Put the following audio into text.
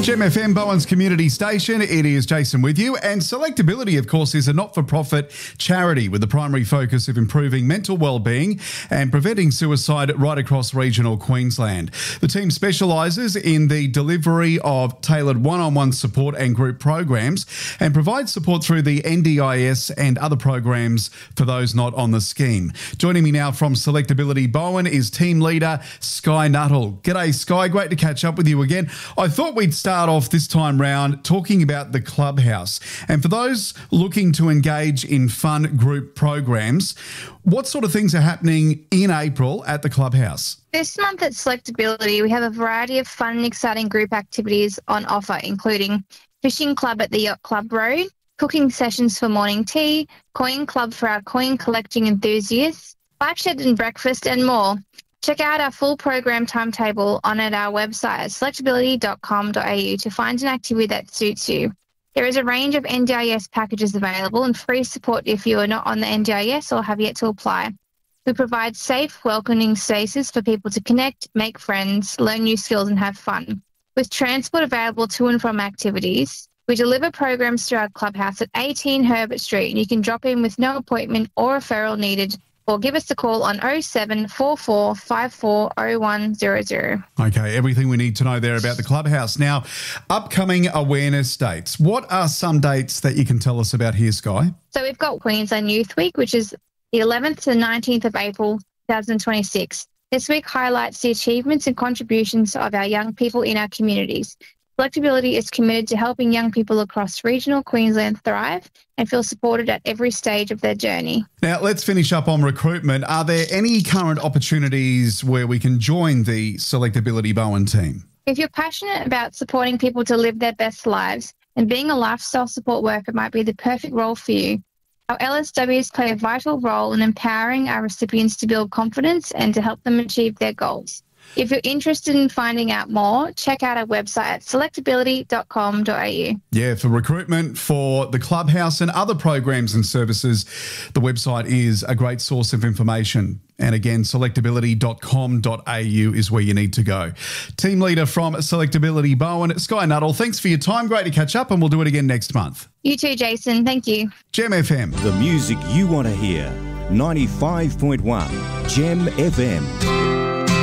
Gem FM, Bowen's community station. It is Jason with you. And Selectability, of course, is a not-for-profit charity with the primary focus of improving mental well-being and preventing suicide right across regional Queensland. The team specialises in the delivery of tailored one-on-one support and group programs and provides support through the NDIS and other programs for those not on the scheme. Joining me now from Selectability Bowen is team leader Sky Nuttall. G'day, Sky. Great to catch up with you again. I thought we'd start off this time round talking about the Clubhouse. And for those looking to engage in fun group programs, what sort of things are happening in April at the Clubhouse? This month at Selectability, we have a variety of fun and exciting group activities on offer, including fishing club at the Yacht Club Road, cooking sessions for morning tea, coin club for our coin collecting enthusiasts, bike shed and breakfast, and more. Check out our full program timetable on at our website at selectability.com.au to find an activity that suits you. There is a range of NDIS packages available and free support if you are not on the NDIS or have yet to apply. We provide safe, welcoming spaces for people to connect, make friends, learn new skills and have fun. With transport available to and from activities, we deliver programs through our clubhouse at 18 Herbert Street, and you can drop in with no appointment or referral needed, or give us a call on 0744 540100. Okay, everything we need to know there about the Clubhouse. Now, upcoming awareness dates. What are some dates that you can tell us about here, Sky? So we've got Queensland Youth Week, which is the 11th to the 19th of April 2026. This week highlights the achievements and contributions of our young people in our communities. Selectability is committed to helping young people across regional Queensland thrive and feel supported at every stage of their journey. Now, let's finish up on recruitment. Are there any current opportunities where we can join the Selectability Bowen team? If you're passionate about supporting people to live their best lives, and being a lifestyle support worker might be the perfect role for you, our LSWs play a vital role in empowering our recipients to build confidence and to help them achieve their goals. If you're interested in finding out more, check out our website at selectability.com.au. Yeah, for recruitment, for the Clubhouse and other programs and services, the website is a great source of information. And again, selectability.com.au is where you need to go. Team leader from Selectability Bowen, Sky Nuttall, thanks for your time. Great to catch up, and we'll do it again next month. You too, Jason. Thank you. Gem FM. The music you want to hear. 95.1 Gem FM.